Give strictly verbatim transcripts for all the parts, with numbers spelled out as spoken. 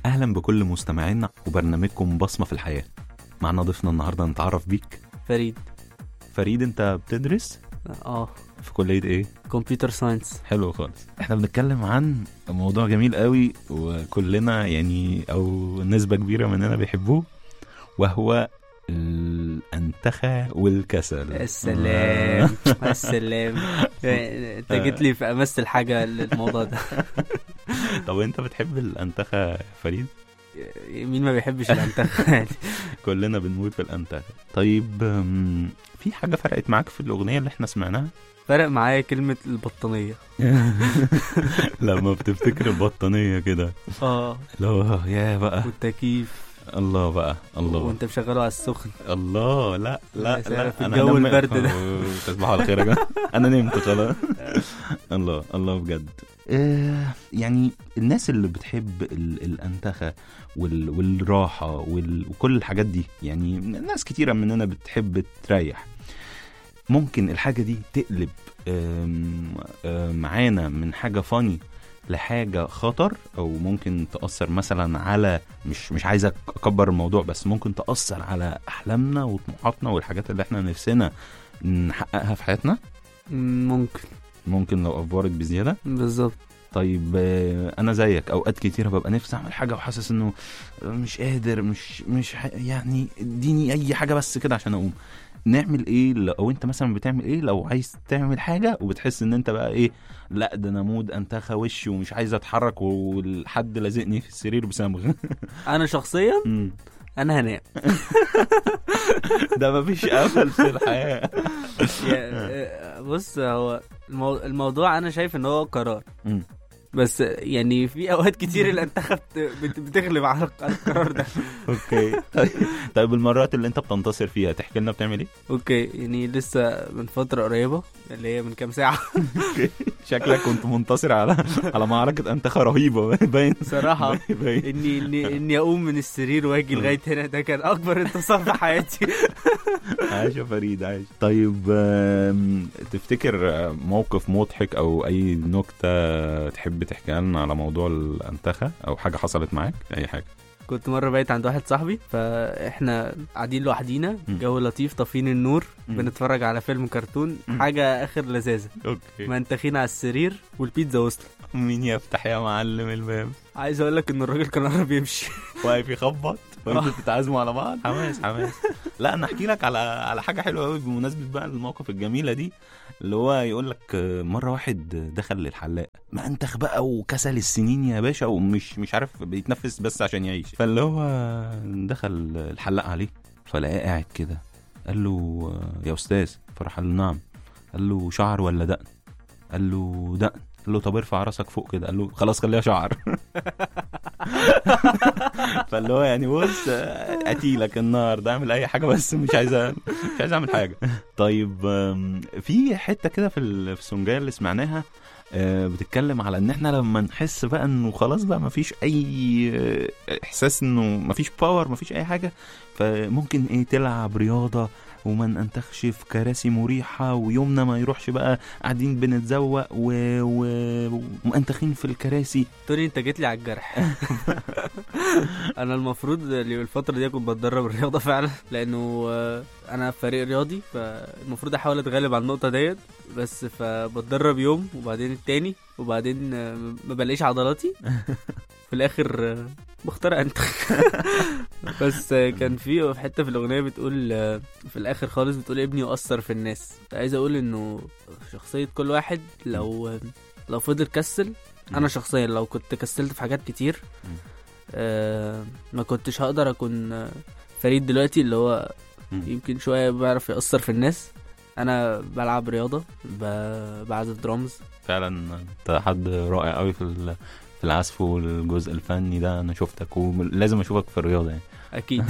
أهلا بكل مستمعينا وبرنامجكم بصمة في الحياة. معنا ضيفنا النهاردة نتعرف بيك. فريد. فريد أنت بتدرس؟ اه في كلية إيه؟ كمبيوتر ساينس. حلو خالص. احنا بنتكلم عن موضوع جميل قوي وكلنا يعني أو نسبة كبيرة مننا بيحبوه، وهو الأنتخة والكسل. السلام السلام انت جيت لي في امس الحاجة للموضوع ده. طب انت بتحب الأنتخة فريد؟ مين ما بيحبش الأنتخة يعني؟ كلنا بنموت في الأنتخة. طيب في حاجة فرقت معاك في الأغنية اللي احنا سمعناها؟ فرق معايا كلمة البطانية. لما بتفتكر البطانية كده اه لا يا بقى والتكييف. الله بقى الله وانت مشغله على السخن. الله لا لا لا في الجو البرد ده. تصبحوا على خير يا جماعه. انا نمت خلاص. الله الله بجد. آه يعني الناس اللي بتحب الأنتخة وال والراحة وال وكل الحاجات دي، يعني ناس كتيرة مننا بتحب تريح. ممكن الحاجة دي تقلب آم آم معانا من حاجة فاني لحاجة خطر، أو ممكن تأثر مثلا على مش مش عايزة أكبر الموضوع، بس ممكن تأثر على أحلامنا وطموحاتنا والحاجات اللي احنا نفسنا نحققها في حياتنا. ممكن ممكن لو أفورت بزيادة. بالظبط. طيب أنا زيك أوقات كتيرة ببقى نفسي أعمل حاجة وحاسس إنه مش قادر، مش مش يعني اديني أي حاجة بس كده عشان أقوم. نعمل ايه لو انت مثلا بتعمل ايه لو عايز تعمل حاجة وبتحس ان انت بقى ايه، لا ده انا مود انتخى وشي ومش عايز اتحرك والحد لازقني في السرير بسمغ؟ انا شخصيا انا هنام. ده مفيش امل في الحياة. بص، هو الموضوع انا شايف ان هو قرار، بس يعني في اوقات كتير الانتخاب بتغلب على القرار ده. اوكي. طيب طيب المرات اللي انت بتنتصر فيها تحكي لنا بتعمل ايه؟ اوكي، يعني لسه من فتره قريبه اللي هي من كام ساعه. اوكي، شكلك كنت منتصر على على معركه انتخاب رهيبه. باين صراحه اني اني اني اقوم من السرير واجي لغايه هنا، ده كان اكبر انتصار في حياتي. عايش يا فريد عايش. طيب تفتكر موقف مضحك او اي نكته تحب تحكي لنا على موضوع الانتخة او حاجة حصلت معاك؟ اي حاجة. كنت مرة بايت عند واحد صاحبي، فاحنا قاعدين لوحدينا، جو لطيف، طافين النور، م. بنتفرج على فيلم كرتون، م. حاجة اخر لذاذة. اوكي. منتخين على السرير والبيتزا وصلت. مين يفتح يا معلم الباب؟ عايز اقول لك ان الراجل كان قرب يمشي، واقف يخبط وانتوا بتتعازموا على بعض. حماس حماس. لا انا احكي لك على على حاجة حلوة قوي بمناسبة بقى المواقف الجميلة دي، اللي هو يقول لك مرة واحد دخل للحلاق، ما انتخ بقى وكسل السنين يا باشا ومش مش عارف بيتنفس بس عشان يعيش. فاللي هو دخل الحلاق عليه فلقاه قاعد كده، قال له يا استاذ، فرح قال له نعم. قال له شعر ولا دقن؟ قال له دقن. قال له طب ارفع راسك فوق كده. قال له خلاص خليها شعر. فاللي هو يعني بص قتيلك النهارده اعمل اي حاجه بس مش عايز مش عايز اعمل حاجه. طيب في حته كده في السونجايه اللي سمعناها بتتكلم على ان احنا لما نحس بقى انه خلاص بقى مفيش اي احساس انه مفيش باور مفيش اي حاجه، فممكن ايه تلعب رياضه وما ننتخش في كراسي مريحة، ويومنا ما يروحش بقى قاعدين بنتزوق ومنتخين في الكراسي. توني انت جيت لي على الجرح. انا المفروض الفترة دي كنت بتدرب الرياضة فعلا، لانه انا فريق رياضي، فالمفروض احاول اتغلب على النقطة ديت، بس فبتدرب يوم وبعدين التاني وبعدين ما بلاقيش عضلاتي، في الاخر بختار انت. بس كان في حته في الاغنيه بتقول في الاخر خالص، بتقول ابني يؤثر في الناس. عايز اقول انه شخصيه كل واحد لو لو فضل كسل، انا شخصيا لو كنت كسلت في حاجات كتير آه ما كنتش هقدر اكون فريد دلوقتي، اللي هو يمكن شويه بيعرف يأثر في الناس. انا بلعب رياضه، بعزف درامز. فعلا انت حد رائع قوي في في العزف والجزء الفني ده. انا شفتك ولازم اشوفك في الرياضه يعني. اكيد.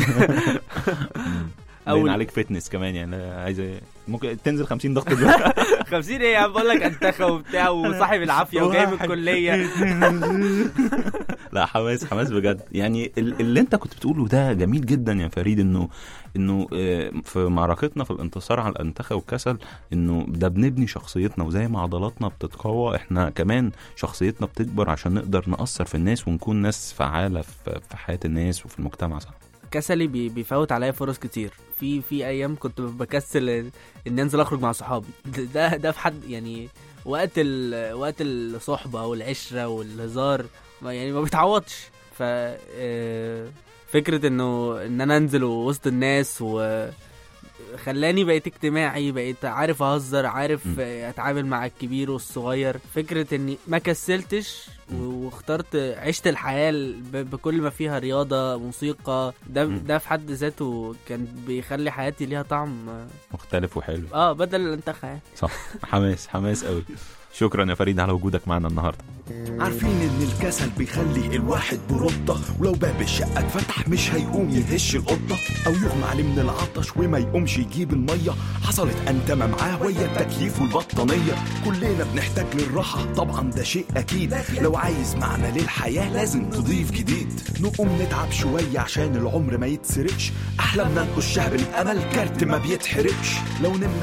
باين عليك فتنس كمان يعني. عايز ممكن تنزل خمسين ضغط دلوقتي. خمسين ايه يا عم؟ بقول لك انتخى وبتاع وصاحب العافيه وجاي من الكليه. لا حماس حماس بجد. يعني اللي انت كنت بتقوله ده جميل جدا يا فريد، انه انه في معركتنا في الانتصار على الانتخاب والكسل، انه ده بنبني شخصيتنا، وزي ما عضلاتنا بتتقوى احنا كمان شخصيتنا بتكبر عشان نقدر نأثر في الناس ونكون ناس فعالة في حياة الناس وفي المجتمع. صح. كسلي بيفوت عليا فرص كتير. في في ايام كنت بكسل ان انزل اخرج مع صحابي. ده ده في حد يعني وقت ال وقت الصحبه والعشره والهزار يعني ما بيتعوضش. ف فكره انه ان انا انزل وسط الناس وخلاني بقيت اجتماعي، بقيت عارف اهزر، عارف م. اتعامل مع الكبير والصغير. فكره اني ما كسلتش واخترت عشت الحياة بكل ما فيها رياضة موسيقى. ده ده في حد ذاته كان بيخلي حياتي ليها طعم مختلف وحلو. اه بدل الانتخاب. صح. حماس حماس قوي. شكرا يا فريد على وجودك معنا النهارده. عارفين ان الكسل بيخلي الواحد برطة، ولو باب الشقة اتفتح مش هيقوم يهش القطة، او يغمى عليه من العطش وما يقومش يجيب المية. حصلت انتمة معاه ويا التكييف والبطانية. كلنا بنحتاج للراحة طبعا ده شيء اكيد، لو عايز معنى للحياة لازم تضيف جديد. نقوم نتعب شوية عشان العمر ما يتسرقش، احلامنا نقشها بالامل كارت ما بيتحرقش. لو نمنا